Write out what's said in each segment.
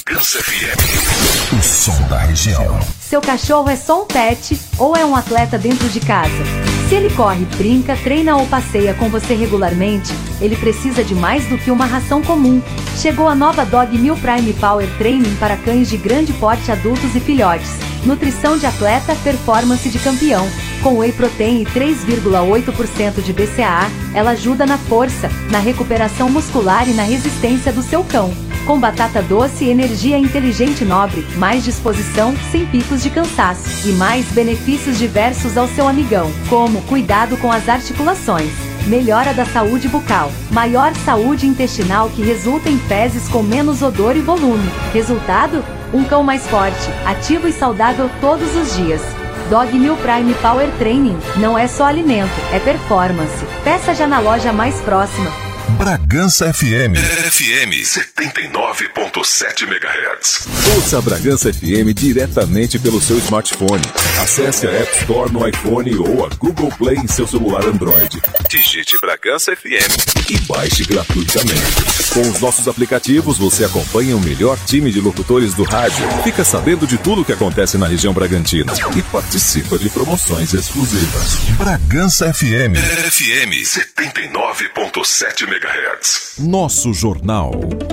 Bragança FM. O som da região. Seu cachorro é só um pet ou é um atleta dentro de casa? Se ele corre, brinca, treina ou passeia com você regularmente, ele precisa de mais do que uma ração comum. Chegou a nova Dog Meal Prime Power Training para cães de grande porte, adultos e filhotes. Nutrição de atleta, performance de campeão. Com whey protein e 3,8% de BCAA, ela ajuda na força, na recuperação muscular e na resistência do seu cão. Com batata doce, energia inteligente e nobre, mais disposição, sem picos de cansaço. E mais benefícios diversos ao seu amigão, como cuidado com as articulações, melhora da saúde bucal, maior saúde intestinal que resulta em fezes com menos odor e volume. Resultado? Um cão mais forte, ativo e saudável todos os dias. Dog Meal Prime Power Training não é só alimento, é performance. Peça já na loja mais próxima. Bragança FM. FM 79.7 MHz. Ouça a Bragança FM diretamente pelo seu smartphone. Acesse a App Store no iPhone ou a Google Play em seu celular Android. Digite Bragança FM e baixe gratuitamente. Com os nossos aplicativos, você acompanha o melhor time de locutores do rádio, fica sabendo de tudo o que acontece na região Bragantina e participa de promoções exclusivas. Bragança FM. FM 79.7 MHz. Nosso Jornal.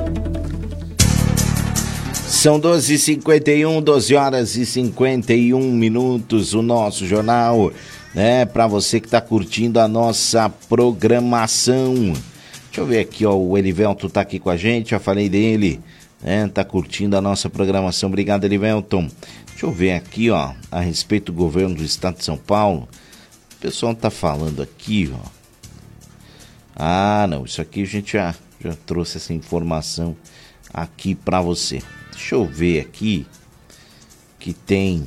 São 12h51, 12 horas e 51 minutos, o Nosso Jornal, né? Para você que está curtindo a nossa programação. Deixa eu ver aqui, ó, o Elivelton tá aqui com a gente, já falei dele, né? Tá curtindo a nossa programação. Obrigado, Elivelton. Deixa eu ver aqui, ó, a respeito do governo do estado de São Paulo. O pessoal tá falando aqui, ó. Ah, não, isso aqui a gente já trouxe essa informação aqui para você. Deixa eu ver aqui que tem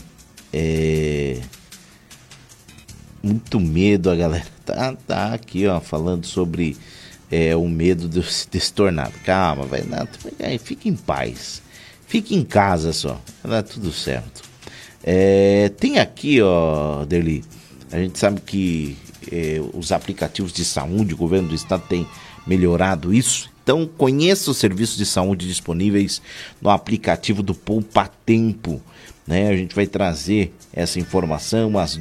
muito medo, a galera tá aqui, ó, falando sobre o medo desse tornado. Calma, vai dar, fique em paz, fique em casa só, vai dar tudo certo. Tem aqui, ó, Derli, a gente sabe que os aplicativos de saúde, o governo do estado tem melhorado isso. Então, conheça os serviços de saúde disponíveis no aplicativo do Poupa Tempo, né? A gente vai trazer essa informação às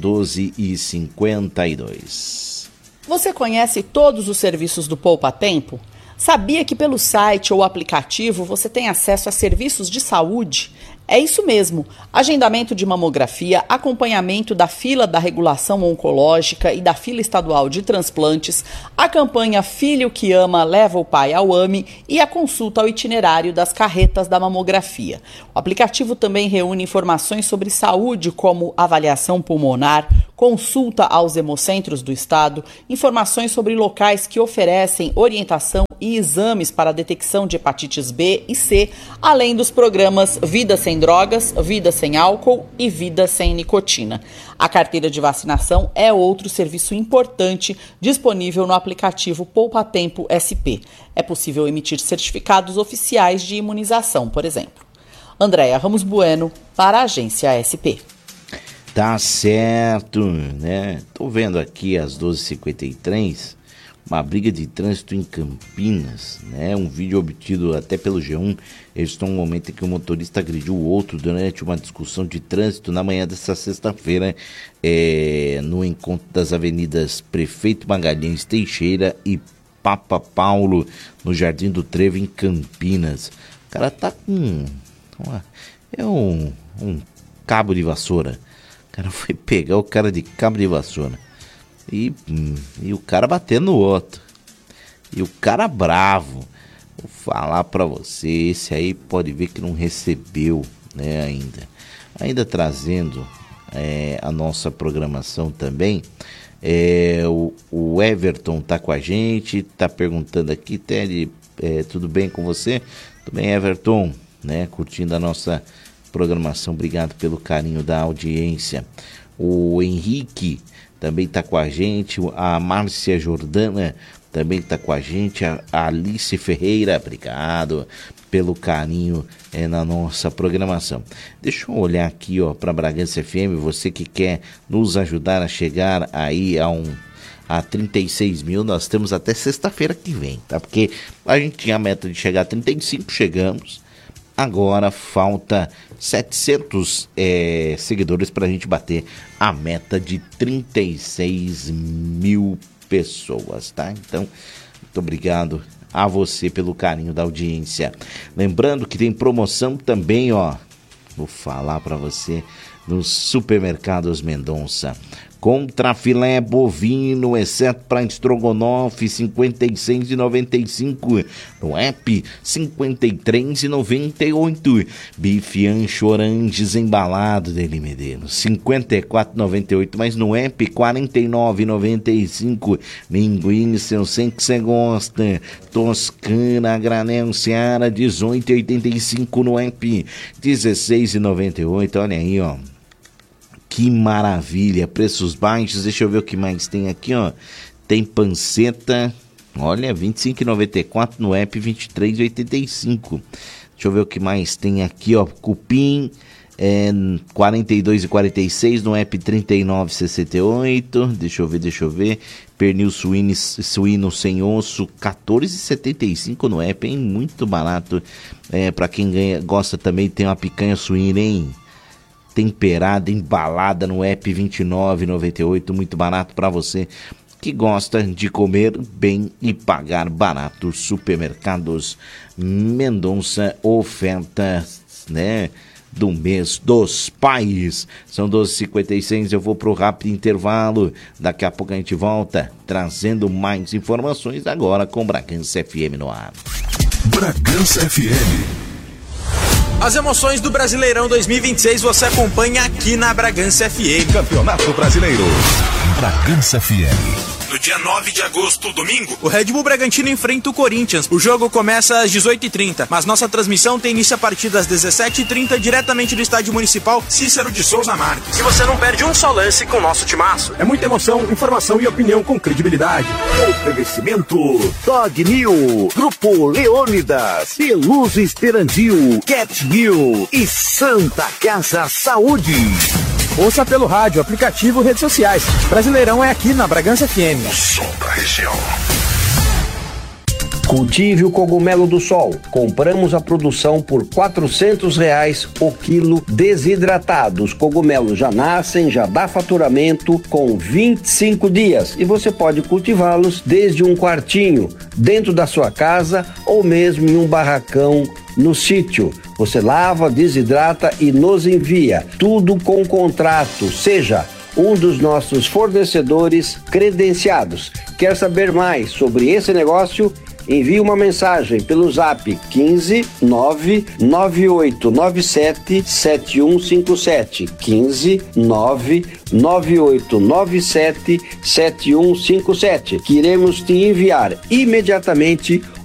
12h52. Você conhece todos os serviços do Poupa Tempo? Sabia que pelo site ou aplicativo você tem acesso a serviços de saúde? É isso mesmo, agendamento de mamografia, acompanhamento da fila da regulação oncológica e da fila estadual de transplantes, a campanha Filho que Ama Leva o Pai ao AME e a consulta ao itinerário das carretas da mamografia. O aplicativo também reúne informações sobre saúde, como avaliação pulmonar, consulta aos hemocentros do estado, informações sobre locais que oferecem orientação e exames para a detecção de hepatites B e C, além dos programas Vida Sem Drogas, Vida Sem Álcool e Vida Sem Nicotina. A carteira de vacinação é outro serviço importante disponível no aplicativo Poupa Tempo SP. É possível emitir certificados oficiais de imunização, por exemplo. Andréia Ramos Bueno, para a Agência SP. Tá certo, né? Tô vendo aqui às 12h53 uma briga de trânsito em Campinas, né? Um vídeo obtido até pelo G1 registrou um momento em que o motorista agrediu o outro durante uma discussão de trânsito na manhã desta sexta-feira, no encontro das avenidas Prefeito Magalhães Teixeira e Papa Paulo, no Jardim do Trevo, em Campinas. O cara tá com um cabo de vassoura. O cara foi pegar o cara de cabo de vassoura. E o cara batendo no outro. E o cara bravo. Vou falar pra você, esse aí pode ver que não recebeu, né, ainda trazendo a nossa programação também. O Everton tá com a gente, tá perguntando aqui, Ted, tudo bem com você? Tudo bem, Everton, né, curtindo a nossa programação, obrigado pelo carinho da audiência. O Henrique também está com a gente, a Márcia Jordana também está com a gente, a Alice Ferreira, obrigado pelo carinho na nossa programação. Deixa eu olhar aqui, ó, para Bragança FM, você que quer nos ajudar a chegar aí a 36 mil, nós temos até sexta-feira que vem, tá? Porque a gente tinha a meta de chegar a 35, chegamos, agora falta 700 seguidores para a gente bater a meta de 36 mil pessoas, tá? Então, muito obrigado a você pelo carinho da audiência. Lembrando que tem promoção também, ó, vou falar para você, nos supermercados Mendonça. Contra filé bovino, exceto para estrogonofe, R$ 56,95. No app, R$ 53,98. Bife ancho oranges embalado dele, Medeiros, R$ 54,98. Mas no app, R$ 49,95. Linguiça, eu sei que você gosta. Toscana, granel Seara, R$ 18,85 no app. R$ 16,98. Olha aí, ó. Que maravilha, preços baixos. Deixa eu ver o que mais tem aqui, ó. Tem panceta, olha, R$ 25,94 no app, R$ 23,85. Deixa eu ver o que mais tem aqui, ó. Cupim, R$ 42,46 no app, R$ 39,68. Deixa eu ver. Pernil suíno sem osso, R$ 14,75 no app, hein? Muito barato. Pra quem gosta também, tem uma picanha suína, hein? Temperada, embalada no app, R$ 29,98, muito barato para você que gosta de comer bem e pagar barato. Supermercados Mendonça, ofertas, né, do mês dos pais. São 12h56, eu vou pro rápido intervalo. Daqui a pouco a gente volta trazendo mais informações agora com Bragança FM no ar. Bragança FM. As emoções do Brasileirão 2026 você acompanha aqui na Bragança FM. Campeonato Brasileiro. Bragança FM. No dia 9 de agosto, domingo, o Red Bull Bragantino enfrenta o Corinthians. O jogo começa às 18h30, mas nossa transmissão tem início a partir das 17h30, diretamente do Estádio Municipal Cícero de Souza Marques. E você não perde um só lance com o nosso timaço. É muita emoção, informação e opinião com credibilidade. Oferecimento Dog New, Grupo Leônidas, Peluso Esperandil, Cat New e Santa Casa Saúde. Ouça pelo rádio, aplicativo, redes sociais. Brasileirão é aqui na Bragança FM. O som da região. Cultive o cogumelo do sol. Compramos a produção por R$ 400 o quilo desidratado. Os cogumelos já nascem, já dá faturamento com 25 dias. E você pode cultivá-los desde um quartinho, dentro da sua casa ou mesmo em um barracão no sítio. Você lava, desidrata e nos envia. Tudo com contrato. Seja um dos nossos fornecedores credenciados. Quer saber mais sobre esse negócio? Envie uma mensagem pelo zap 15 99897 7157. 15 99897 7157. Que iremos te enviar imediatamente